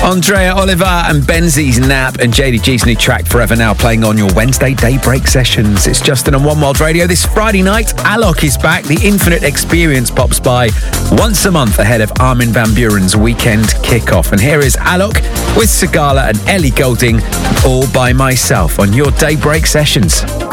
Andrea Oliver and Benzi's Nap and JDG's new track Forever Now playing on your Wednesday daybreak sessions. It's Justin on One World Radio. This Friday night, Alok is back. The Infinite Experience pops by once a month ahead of Armin van Buuren's weekend kickoff. And here is Alok with Sigala and Ellie Goulding, All By Myself on your daybreak sessions.